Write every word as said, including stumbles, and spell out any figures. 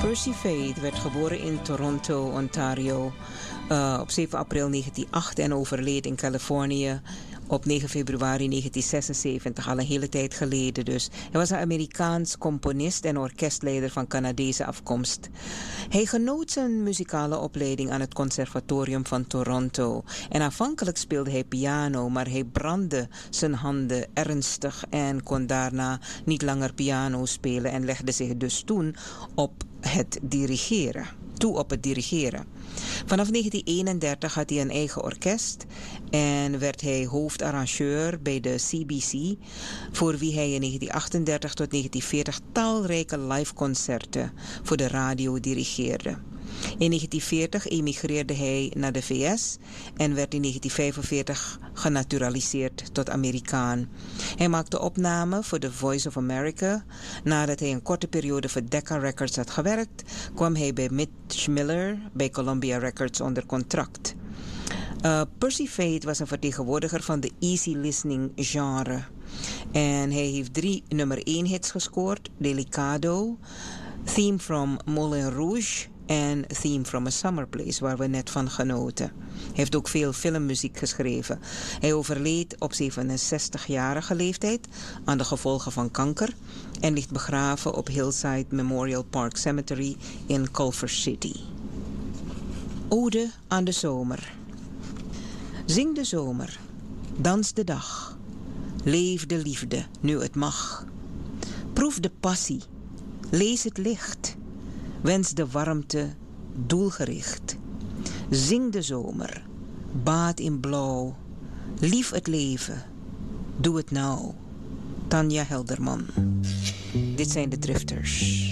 Percy Faith werd geboren in Toronto, Ontario uh, op zeven april negentien nul acht en overleed in Californië op negen februari negentien zesenzeventig, al een hele tijd geleden dus. Hij was een Amerikaans componist en orkestleider van Canadese afkomst. Hij genoot zijn muzikale opleiding aan het Conservatorium van Toronto. En aanvankelijk speelde hij piano, maar hij brandde zijn handen ernstig en kon daarna niet langer piano spelen en legde zich dus toen op het dirigeren. toe op het dirigeren. Vanaf negentien eenendertig had hij een eigen orkest en werd hij hoofdarrangeur bij de C B C, voor wie hij in negentien achtendertig tot negentien veertig talrijke liveconcerten voor de radio dirigeerde. In negentien veertig emigreerde hij naar de V S en werd in negentien vijfenveertig genaturaliseerd tot Amerikaan. Hij maakte opnamen voor The Voice of America. Nadat hij een korte periode voor Decca Records had gewerkt, kwam hij bij Mitch Miller bij Columbia Records onder contract. Uh, Percy Faith was een vertegenwoordiger van de easy listening genre. En hij heeft drie nummer één hits gescoord: Delicado, Theme from Moulin Rouge en Theme from a Summer Place, waar we net van genoten. Hij heeft ook veel filmmuziek geschreven. Hij overleed op zevenenzestigjarige leeftijd aan de gevolgen van kanker en ligt begraven op Hillside Memorial Park Cemetery in Culver City. Ode aan de zomer. Zing de zomer, dans de dag, leef de liefde nu het mag. Proef de passie, lees het licht, wens de warmte doelgericht. Zing de zomer, baad in blauw, lief het leven, doe het nou. Tanja Helderman. Dit zijn de Drifters.